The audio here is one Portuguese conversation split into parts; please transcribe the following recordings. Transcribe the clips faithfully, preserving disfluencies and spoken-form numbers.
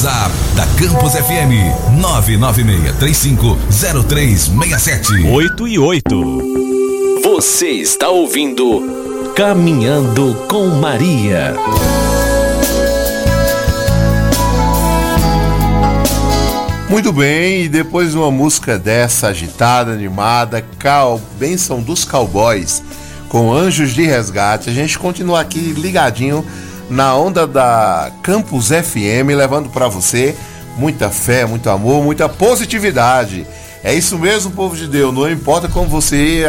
WhatsApp da Campus F M nove nove seis três cinco zero três seis sete. oito e oito. Você está ouvindo Caminhando com Maria. Muito bem, e depois de uma música dessa agitada, animada, cal, Bênção dos Cowboys, com Anjos de Resgate, a gente continua aqui ligadinho na onda da Campus F M, levando para você muita fé, muito amor, muita positividade. É isso mesmo, povo de Deus, não importa como você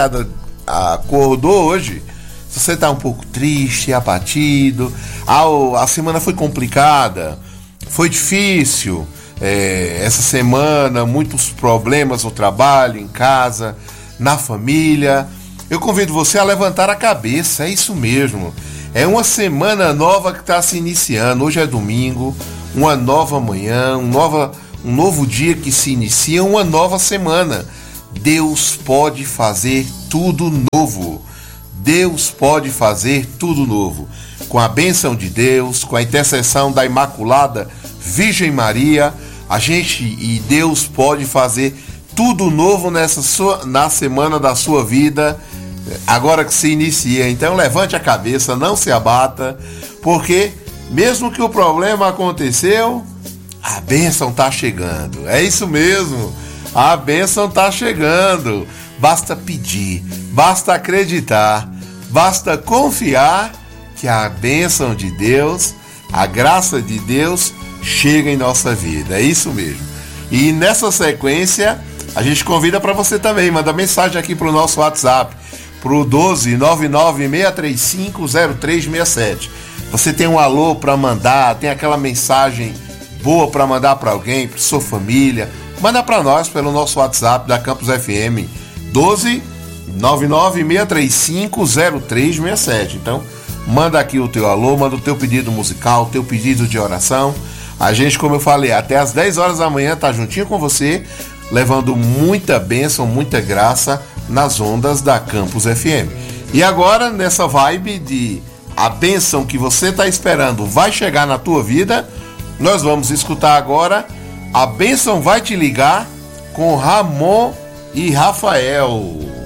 acordou hoje, se você está um pouco triste, abatido, a, a semana foi complicada, foi difícil, é, essa semana, muitos problemas no trabalho, em casa, na família. Eu convido você a levantar a cabeça, é isso mesmo. É uma semana nova que está se iniciando. Hoje é domingo, uma nova manhã, um, nova, um novo dia que se inicia, uma nova semana. Deus pode fazer tudo novo. Deus pode fazer tudo novo. Com a bênção de Deus, com a intercessão da Imaculada Virgem Maria, a gente e Deus pode fazer tudo novo nessa sua, na semana da sua vida, agora que se inicia. Então levante a cabeça, não se abata, porque mesmo que o problema aconteceu, a bênção está chegando. É isso mesmo, a bênção está chegando. Basta pedir, basta acreditar, basta confiar que a bênção de Deus, a graça de Deus chega em nossa vida. É isso mesmo. E nessa sequência, a gente convida para você também, manda mensagem aqui para o nosso WhatsApp, pro doze nove nove seis três cinco zero três seis sete. Você tem um alô para mandar, tem aquela mensagem boa para mandar para alguém, para sua família, manda para nós pelo nosso WhatsApp da Campus F M, doze nove nove seis três cinco zero três seis sete. Então, manda aqui o teu alô, manda o teu pedido musical, o teu pedido de oração. A gente, como eu falei, até às dez horas da manhã tá juntinho com você, levando muita bênção, muita graça nas ondas da Campus F M. E agora, nessa vibe de a bênção que você está esperando vai chegar na tua vida, nós vamos escutar agora A Bênção Vai Te Ligar, com Ramon e Rafael.